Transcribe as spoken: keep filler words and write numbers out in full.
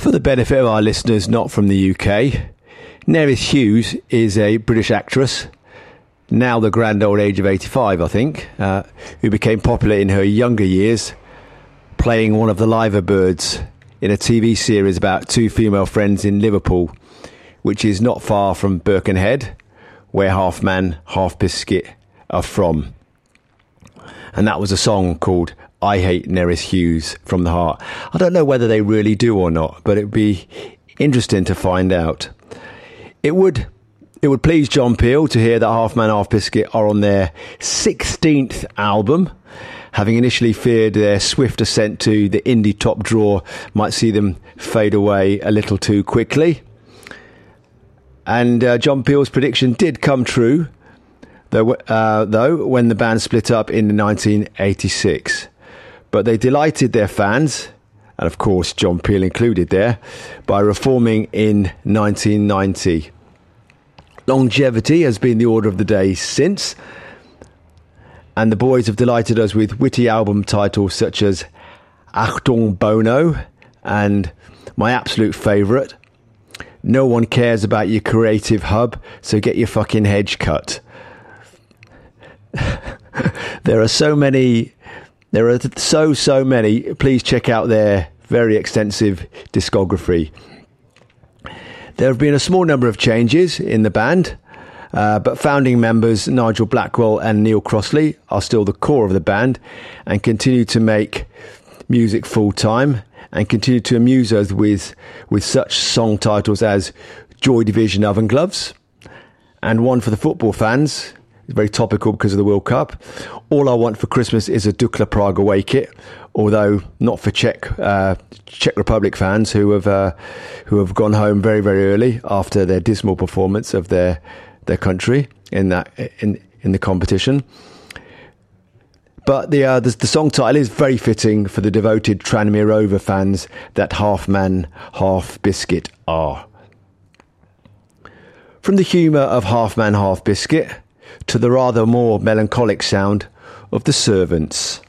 For the benefit of our listeners not from the U K, Nerys Hughes is a British actress, now the grand old age of eighty-five, I think, uh, who became popular in her younger years, playing one of the liver birds in a T V series about two female friends in Liverpool, which is not far from Birkenhead, where Half Man, Half Biscuit are from. And that was a song called I Hate Nerys Hughes from the Heart. I don't know whether they really do or not, but it'd be interesting to find out. It would it would please John Peel to hear that Half Man, Half Biscuit are on their sixteenth album, having initially feared their swift ascent to the indie top drawer might see them fade away a little too quickly. And uh, John Peel's prediction did come true, though, uh, though, when the band split up in nineteen eighty-six. But they delighted their fans, and of course John Peel included there, by reforming in nineteen ninety. Longevity has been the order of the day since, and the boys have delighted us with witty album titles such as Achtung Bono and my absolute favourite, No One Cares About Your Creative Hub, So Get Your Fucking Hedge Cut. There are so many, there are so, so many. Please check out their very extensive discography. There have been a small number of changes in the band, uh, but founding members Nigel Blackwell and Neil Crossley are still the core of the band and continue to make music full time and continue to amuse us with, with such song titles as Joy Division Oven Gloves, and one for the football fans, it's very topical because of the World Cup, All I Want for Christmas is a Dukla Prague Away kit, although not for Czech uh, Czech Republic fans who have uh, who have gone home very, very early after their dismal performance of their their country in that in in the competition. But the, uh, the the song title is very fitting for the devoted Tranmere Rover fans that Half Man, Half Biscuit are. From the humour of Half Man, Half Biscuit to the rather more melancholic sound of The Servants.